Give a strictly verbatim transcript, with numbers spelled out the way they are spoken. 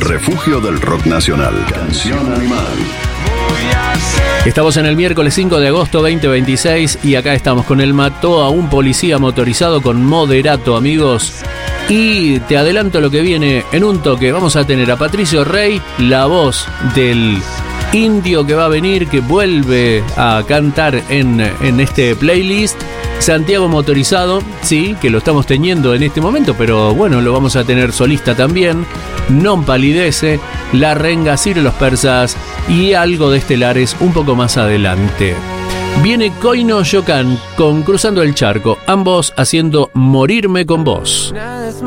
refugio del rock nacional. Canción Animal. Estamos en el miércoles cinco de agosto veinte veintiséis y acá estamos con el Mató a un policía motorizado con Moderato, amigos. Y te adelanto lo que viene en un toque. Vamos a tener a Patricio Rey, la voz del indio que va a venir, que vuelve a cantar en, en este playlist. Santiago Motorizado, sí, que lo estamos teniendo en este momento, pero bueno, lo vamos a tener solista también. Non Palidece, La Renga, Ciro Los Persas y algo de Estelares un poco más adelante. Viene Coino Yocan con Cruzando el Charco, ambos haciendo Morirme con Vos.